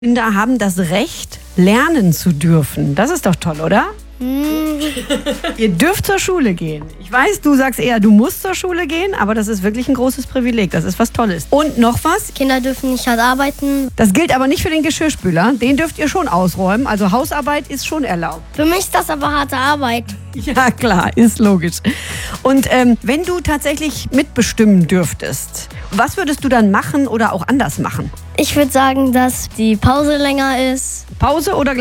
Kinder haben das Recht, lernen zu dürfen. Das ist doch toll, oder? Ihr dürft zur Schule gehen. Ich weiß, du sagst eher, du musst zur Schule gehen, aber das ist wirklich ein großes Privileg. Das ist was Tolles. Und noch was? Kinder dürfen nicht hart arbeiten. Das gilt aber nicht für den Geschirrspüler. Den dürft ihr schon ausräumen. Also Hausarbeit ist schon erlaubt. Für mich ist das aber harte Arbeit. Ja, klar, ist logisch. Und wenn du tatsächlich mitbestimmen dürftest, was würdest du dann machen oder auch anders machen? Ich würde sagen, dass die Pause länger ist. Pause oder